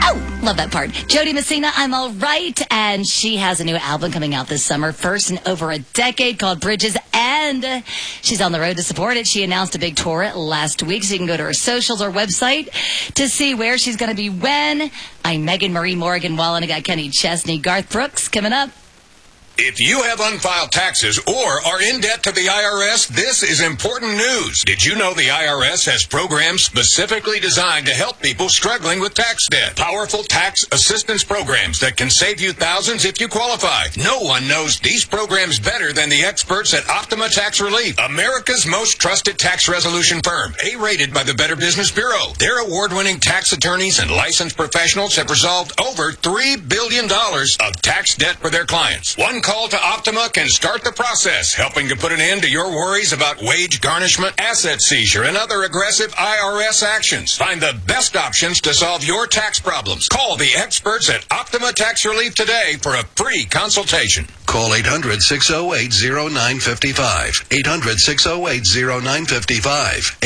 Oh, love that part. Jody Messina, I'm All Right, and she has a new album coming out this summer, first in over a decade, called Bridges, and she's on the road to support it. She announced a big tour last week, so you can go to her socials or website to see where she's going to be when. I'm Megan Marie Morgan Wallen. I got Kenny Chesney, Garth Brooks coming up. If you have unfiled taxes or are in debt to the IRS, this is important news. Did you know the IRS has programs specifically designed to help people struggling with tax debt? Powerful tax assistance programs that can save you thousands if you qualify. No one knows these programs better than the experts at Optima Tax Relief, America's most trusted tax resolution firm, A-rated by the Better Business Bureau. Their award-winning tax attorneys and licensed professionals have resolved over $3 billion of tax debt for their clients. One call to Optima can start the process, helping to put an end to your worries about wage garnishment, asset seizure, and other aggressive IRS actions. Find the best options to solve your tax problems. Call the experts at Optima Tax Relief today for a free consultation. Call 800-608-0955. 800-608-0955.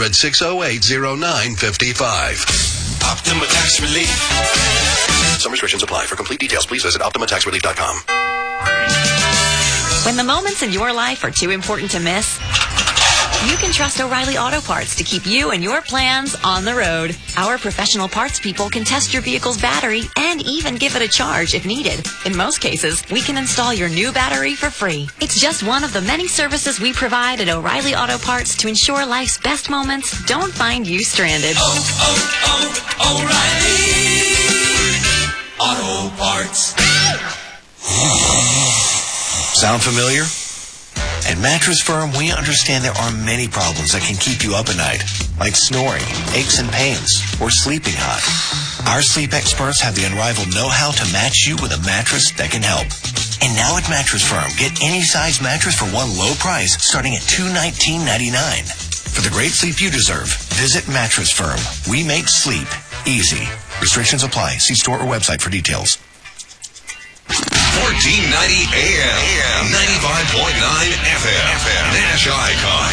800-608-0955. Optima Tax Relief. Some restrictions apply. For complete details, please visit OptimaTaxRelief.com. When the moments in your life are too important to miss, you can trust O'Reilly Auto Parts to keep you and your plans on the road. Our professional parts people can test your vehicle's battery and even give it a charge if needed. In most cases, we can install your new battery for free. It's just one of the many services we provide at O'Reilly Auto Parts to ensure life's best moments don't find you stranded. O'Reilly Auto Parts. Sound familiar? At Mattress Firm, we understand there are many problems that can keep you up at night, like snoring, aches and pains, or sleeping hot. Our sleep experts have the unrivaled know-how to match you with a mattress that can help. And now at Mattress Firm, get any size mattress for one low price, starting at $219.99. For the great sleep you deserve, visit Mattress Firm. We make sleep easy. Restrictions apply. See store or website for details. 1490 AM, 95.9 FM, Nash Icon.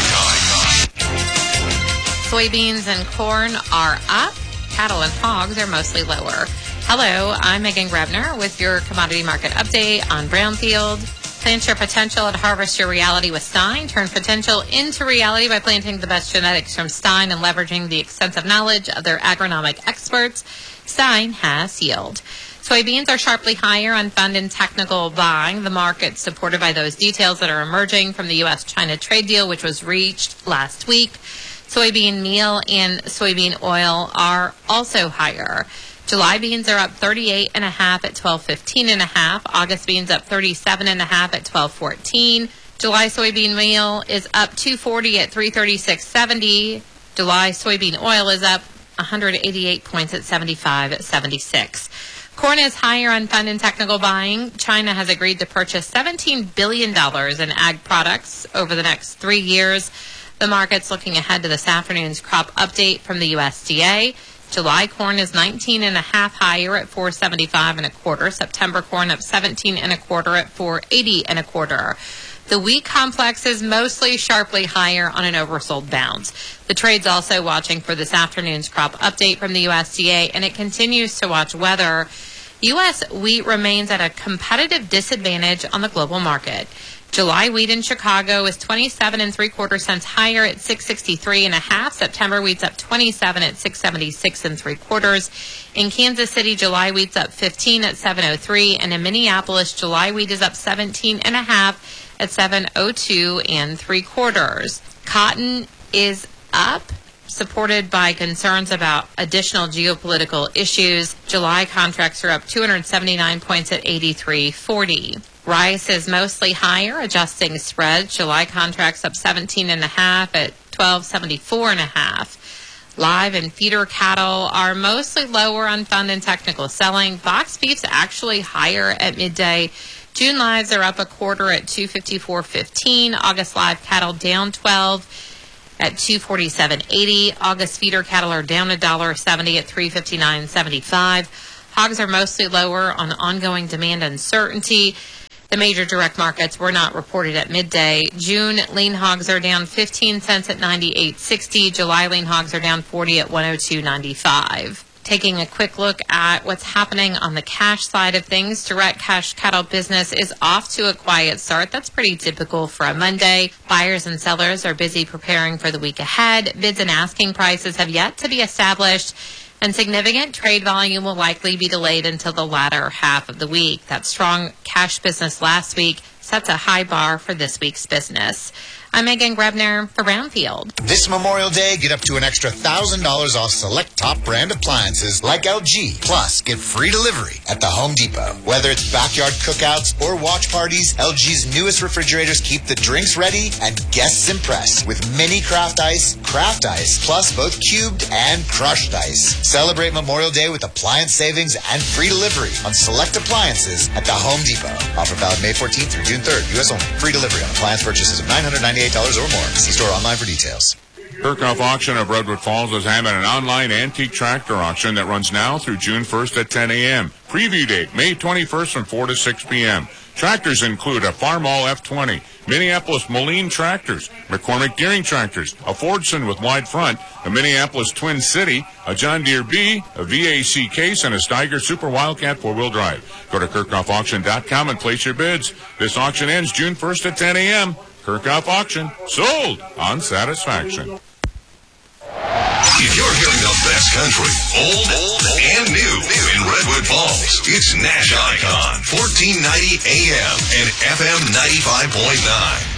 Soybeans and corn are up. Cattle and hogs are mostly lower. Hello, I'm Megan Grebner with your commodity market update on Brownfield. Plant your potential and harvest your reality with Stein. Turn potential into reality by planting the best genetics from Stein and leveraging the extensive knowledge of their agronomic experts. Stein has yield. Soybeans are sharply higher on fund and technical buying. The market supported by those details that are emerging from the U.S.-China trade deal, which was reached last week. Soybean meal and soybean oil are also higher. July beans are up 38.5 at 12.15.5. August beans up 37.5 at 12.14. July soybean meal is up 240 at 336.70. July soybean oil is up 188 points at 75.76. Corn is higher on fund and technical buying. China has agreed to purchase $17 billion in ag products over the next 3 years. The market's looking ahead to this afternoon's crop update from the USDA. July corn is 19.5 higher at 475.25. September corn up 17.25 at 480.25. The wheat complex is mostly sharply higher on an oversold bounce. The trade's also watching for this afternoon's crop update from the USDA, and it continues to watch weather. U.S. wheat remains at a competitive disadvantage on the global market. July wheat in Chicago is 27.75 cents higher at 663.5. September wheat's up 27 at 676.75. In Kansas City, July wheat's up 15 at 703, and in Minneapolis, July wheat is up 17.5 at 702.75. Cotton is up, supported by concerns about additional geopolitical issues. July contracts are up 279 points at 83.40. Rice is mostly higher, adjusting spreads. July contracts up 17.5 at 1274.5. Live and feeder cattle are mostly lower on fund and technical selling. Box beef's actually higher at midday. June lives are up 1/4 at 254.15. August live cattle down 12 at 247.80. August feeder cattle are down $1.70 at 359.75. Hogs are mostly lower on ongoing demand uncertainty. The major direct markets were not reported at midday. June lean hogs are down 15 cents at 98.60. July lean hogs are down 40 at 102.95. Taking a quick look at what's happening on the cash side of things, direct cash cattle business is off to a quiet start. That's pretty typical for a Monday. Buyers and sellers are busy preparing for the week ahead. Bids and asking prices have yet to be established, and significant trade volume will likely be delayed until the latter half of the week. That strong cash business last week sets a high bar for this week's business. I'm Megan Grebner for Brownfield. This Memorial Day, get up to an extra $1,000 off select top brand appliances like LG. Plus, get free delivery at the Home Depot. Whether it's backyard cookouts or watch parties, LG's newest refrigerators keep the drinks ready and guests impressed with mini craft ice, plus both cubed and crushed ice. Celebrate Memorial Day with appliance savings and free delivery on select appliances at the Home Depot. Offer valid May 14th through June 3rd. U.S. only. Free delivery on appliance purchases of $998 or more. See store online for details. Kirkhoff Auction of Redwood Falls is having an online antique tractor auction that runs now through June 1st at 10 a.m. Preview date, May 21st from 4 to 6 p.m. Tractors include a Farmall F20, Minneapolis Moline tractors, McCormick Deering tractors, a Fordson with wide front, a Minneapolis Twin City, a John Deere B, a VAC case, and a Steiger Super Wildcat 4-wheel drive. Go to KirkhoffAuction.com and place your bids. This auction ends June 1st at 10 a.m. Kirkhoff Auction, sold on satisfaction. If you're hearing the best country, old and new in Redwood Falls, it's Nash Icon, 1490 AM and FM 95.9.